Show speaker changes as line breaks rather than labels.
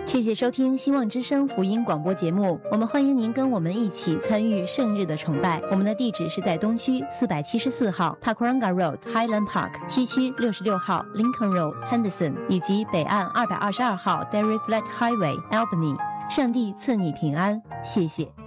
谢谢收听希望之声福音广播节目，我们欢迎您跟我们一起参与圣日的崇拜。我们的地址是在东区474号 Pakuranga Road Highland Park， 西区66号 Lincoln Road Henderson， 以及北岸222号 Derry Flat Highway Albany。上帝赐你平安，谢谢。